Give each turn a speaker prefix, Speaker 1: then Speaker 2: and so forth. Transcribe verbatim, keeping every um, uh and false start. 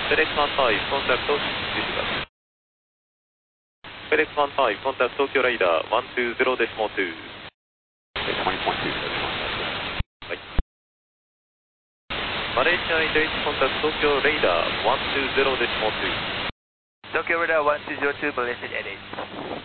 Speaker 1: フェレックスワンファイブ、コンタクト、disregard。フェレックスワンファイブ、コンタクト、東京ライダー、ワンツーゼロデシモツー。はい。マレーシアエイトエイト、コンタクト、東京レイダー、ワンツーゼロデシモツー。
Speaker 2: 東京ライダーワンツーゼロツー、マレーシアエイトエイト。